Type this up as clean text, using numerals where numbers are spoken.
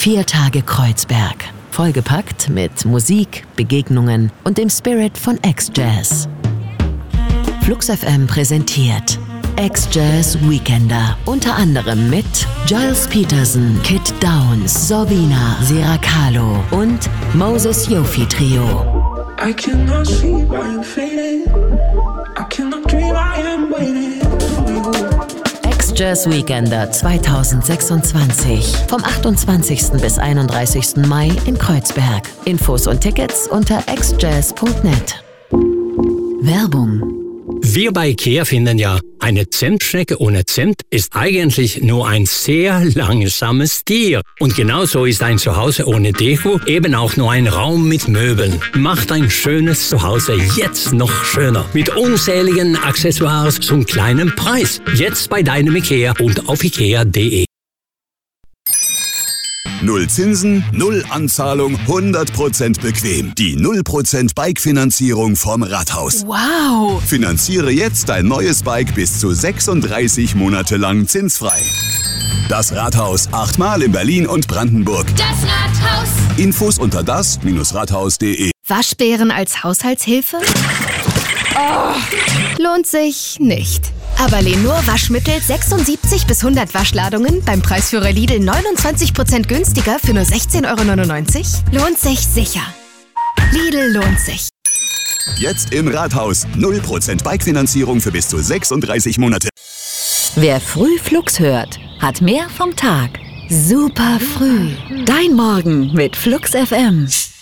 4 Tage Kreuzberg. Vollgepackt mit Musik, Begegnungen und dem Spirit von X-Jazz. Flux FM präsentiert X-Jazz Weekender. Unter anderem mit Giles Peterson, Kid Downs, Sorvina, Seracalo und Moses Yofi Trio. I cannot sleep, I am fading. I cannot dream, I am waiting. X-Jazz Weekender 2026. Vom 28. bis 31. Mai in Kreuzberg. Infos und Tickets unter xjazz.net. Werbung. Wir bei IKEA finden ja, eine Zimtschnecke ohne Zimt ist eigentlich nur ein sehr langsames Tier. Und genauso ist ein Zuhause ohne Deko eben auch nur ein Raum mit Möbeln. Macht ein schönes Zuhause jetzt noch schöner. Mit unzähligen Accessoires zum kleinen Preis. Jetzt bei deinem IKEA und auf ikea.de. Null Zinsen, null Anzahlung, 100% bequem. Die 0% Bike-Finanzierung vom Rathaus. Wow! Finanziere jetzt dein neues Bike bis zu 36 Monate lang zinsfrei. Das Rathaus, 8-mal in Berlin und Brandenburg. Das Rathaus! Infos unter das-rathaus.de. Waschbären als Haushaltshilfe? Oh, lohnt sich nicht. Aber Lenor Waschmittel 76 bis 100 Waschladungen beim Preisführer Lidl 29% günstiger für nur 16,99 €? Lohnt sich sicher. Lidl lohnt sich. Jetzt im Rathaus. 0% Bike-Finanzierung für bis zu 36 Monate. Wer früh Flux hört, hat mehr vom Tag. Super früh. Dein Morgen mit Flux FM.